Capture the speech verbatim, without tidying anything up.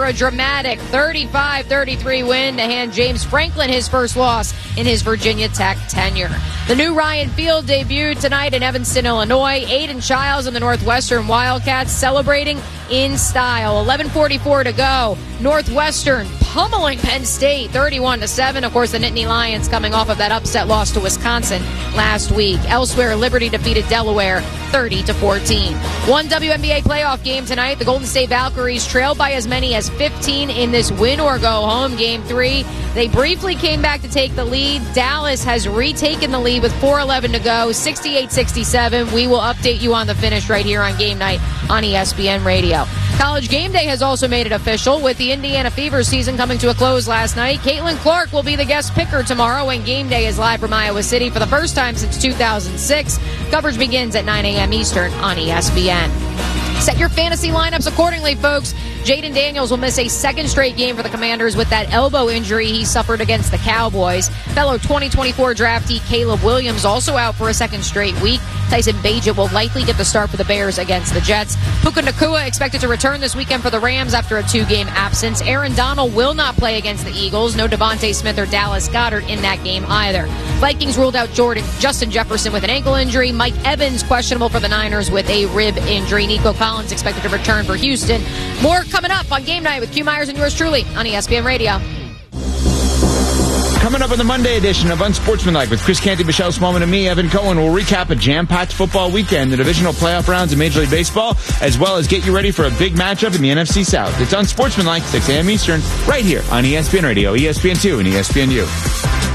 a dramatic thirty-five thirty-three win to hand James Franklin his first loss in his Virginia Tech tenure. The new Ryan Field debuted tonight in Evanston, Illinois. Aiden Childs and the Northwestern Wildcats celebrating in style. eleven forty-four to go. Northwestern pummeling Penn State thirty-one to seven. Of course, the Nittany Lions coming off of that upset loss to Wisconsin last week. Elsewhere, Liberty defeated Delaware thirty to fourteen. One W N B A playoff game tonight. The Golden State Valkyries trailed by as many as fifteen in this win or go home game three. They briefly came back to take the lead. Dallas has retaken the lead with four eleven to go, sixty-eight sixty-seven. We will update you on the finish right here on Game Night on E S P N Radio. College Game Day has also made it official with the Indiana Fever season coming to a close last night. Caitlin Clark will be the guest picker tomorrow when Game Day is live from Iowa City for the first time since two thousand six. Coverage begins at nine a.m. Eastern on E S P N. Set your fantasy lineups accordingly, folks. Jaden Daniels will miss a second straight game for the Commanders with that elbow injury he suffered against the Cowboys. Fellow twenty twenty-four draftee Caleb Williams also out for a second straight week. Tyson Bagent will likely get the start for the Bears against the Jets. Puka Nacua expected to return this weekend for the Rams after a two-game absence. Aaron Donald will not play against the Eagles. No Devontae Smith or Dallas Goedert in that game either. Vikings ruled out Jordan Justin Jefferson with an ankle injury. Mike Evans questionable for the Niners with a rib injury. Nico Collins expected to return for Houston. More coming up on Game Night with Q Myers and yours truly on E S P N Radio. Coming up on the Monday edition of Unsportsmanlike with Chris Canty, Michelle Smallman, and me, Evan Cohen, we'll recap a jam-packed football weekend, the divisional playoff rounds in Major League Baseball, as well as get you ready for a big matchup in the N F C South. It's Unsportsmanlike, six a.m. Eastern, right here on E S P N Radio, E S P N two, and E S P N U.